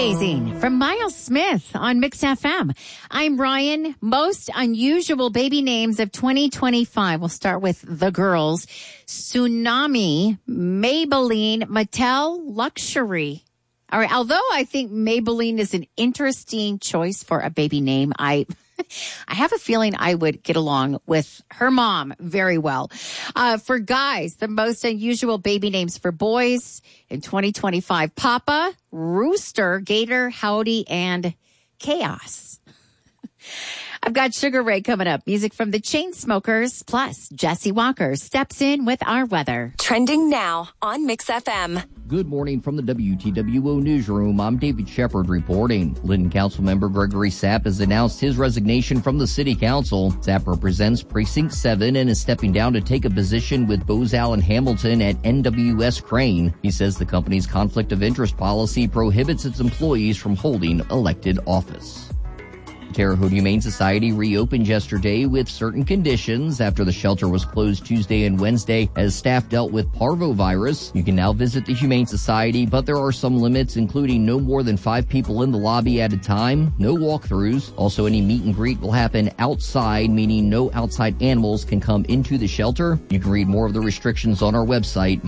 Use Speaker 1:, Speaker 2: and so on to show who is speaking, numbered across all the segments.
Speaker 1: Stargazing from Miles Smith on Mix FM. I'm Ryan. Most unusual baby names of 2025. We'll start with the girls. Tsunami, Maybelline, Mattel, Luxury. All right. Although I think Maybelline is an interesting choice for a baby name, I have a feeling I would get along with her mom very well. For guys, the most unusual baby names for boys in 2025, Papa, Rooster, Gator, Howdy, and Chaos. I've got Sugar Ray coming up. Music from the Chainsmokers, plus Jesse Walker steps in with our weather.
Speaker 2: Trending now on Mix FM.
Speaker 3: Good morning from the WTWO newsroom. I'm David Shepard reporting. Linden Council member Gregory Sapp has announced his resignation from the city council. Sapp represents Precinct 7 and is stepping down to take a position with Bose Allen Hamilton at NWS Crane. He says the company's conflict of interest policy prohibits its employees from holding elected office. The Terre Haute Humane Society reopened yesterday with certain conditions after the shelter was closed Tuesday and Wednesday as staff dealt with parvovirus. You can now visit the Humane Society, but there are some limits, including no more than 5 people in the lobby at a time, no walkthroughs. Also, any meet and greet will happen outside, meaning no outside animals can come into the shelter. You can read more of the restrictions on our website,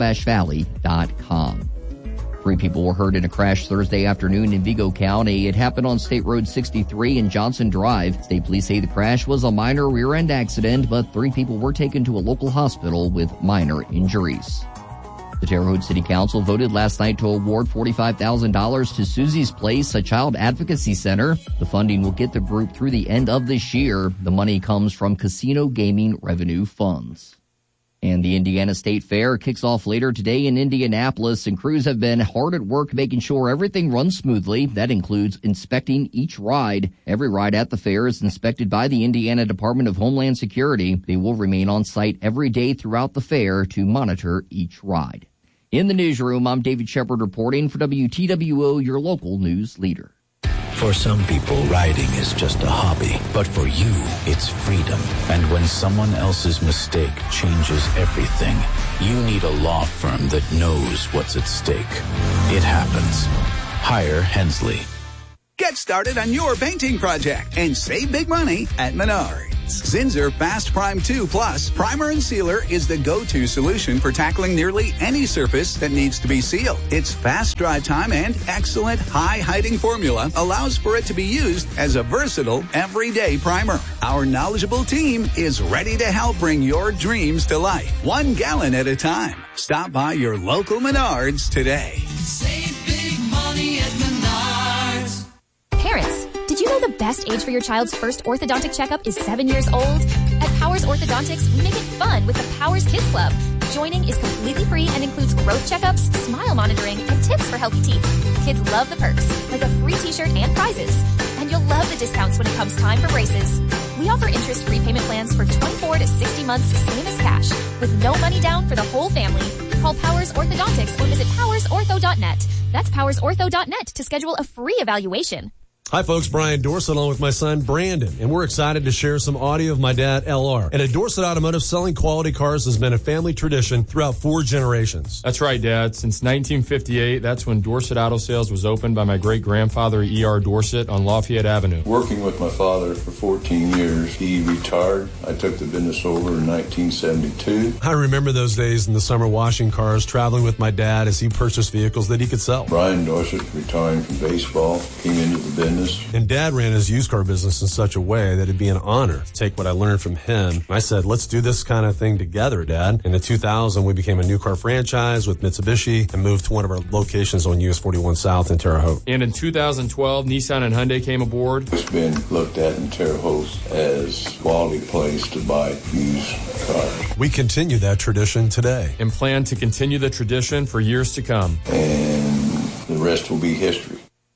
Speaker 3: mywabashvalley.com. 3 people were hurt in a crash Thursday afternoon in Vigo County. It happened on State Road 63 and Johnson Drive. State police say the crash was a minor rear-end accident, but 3 people were taken to a local hospital with minor injuries. The Terre Haute City Council voted last night to award $45,000 to Susie's Place, a child advocacy center. The funding will get the group through the end of this year. The money comes from casino gaming revenue funds. And the Indiana State Fair kicks off later today in Indianapolis, and crews have been hard at work making sure everything runs smoothly. That includes inspecting each ride. Every ride at the fair is inspected by the Indiana Department of Homeland Security. They will remain on site every day throughout the fair to monitor each ride. In the newsroom, I'm David Shepard reporting for WTWO, your local news leader.
Speaker 4: For some people, riding is just a hobby, but for you, it's freedom. And when someone else's mistake changes everything, you need a law firm that knows what's at stake. It happens. Hire Hensley.
Speaker 5: Get started on your painting project and save big money at Menards. Zinsser Fast Prime 2 Plus Primer and Sealer is the go-to solution for tackling nearly any surface that needs to be sealed. Its fast dry time and excellent high-hiding formula allows for it to be used as a versatile, everyday primer. Our knowledgeable team is ready to help bring your dreams to life, 1 gallon at a time. Stop by your local Menards today.
Speaker 6: Save big money at Menards.
Speaker 7: Parents, did you know the best age for your child's first orthodontic checkup is 7 years old? At Powers Orthodontics, we make it fun with the Powers Kids Club. Joining is completely free and includes growth checkups, smile monitoring, and tips for healthy teeth. Kids love the perks, like a free t-shirt and prizes. And you'll love the discounts when it comes time for braces. We offer interest-free payment plans for 24 to 60 months, same as cash, with no money down for the whole family. Call Powers Orthodontics or visit powersortho.net. That's powersortho.net to schedule a free evaluation.
Speaker 8: Hi folks, Brian Dorsett along with my son Brandon, and we're excited to share some audio of my dad LR. And at Dorsett Automotive, selling quality cars has been a family tradition throughout 4 generations.
Speaker 9: That's right, Dad. Since 1958, that's when Dorsett Auto Sales was opened by my great-grandfather E.R. Dorsett on Lafayette Avenue.
Speaker 10: Working with my father for 14 years, he retired. I took the business over in 1972.
Speaker 8: I remember those days in the summer washing cars, traveling with my dad as he purchased vehicles that he could sell.
Speaker 10: Brian Dorsett, retiring from baseball, came into the business.
Speaker 8: And Dad ran his used car business in such a way that it'd be an honor to take what I learned from him. I said, let's do this kind of thing together, Dad. And in 2000, we became a new car franchise with Mitsubishi and moved to one of our locations on US 41 South in Terre Haute.
Speaker 9: And in 2012, Nissan and Hyundai came aboard.
Speaker 10: It's been looked at in Terre Haute as a quality place to buy used cars.
Speaker 8: We continue that tradition today.
Speaker 9: And plan to continue the tradition for years to come.
Speaker 10: And the rest will be history.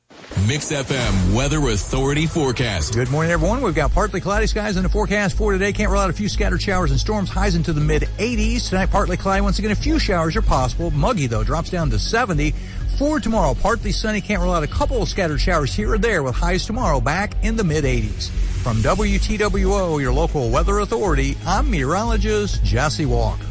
Speaker 11: Mix FM Weather Authority forecast.
Speaker 12: Good morning, everyone. We've got partly cloudy skies in the forecast for today. Can't rule out a few scattered showers and storms. Highs into the mid-80s. Tonight, partly cloudy. Once again, a few showers are possible. Muggy, though, drops down to 70. For tomorrow, partly sunny. Can't rule out a couple of scattered showers here or there with highs tomorrow back in the mid-80s. From WTWO, your local weather authority, I'm meteorologist Jesse Walker.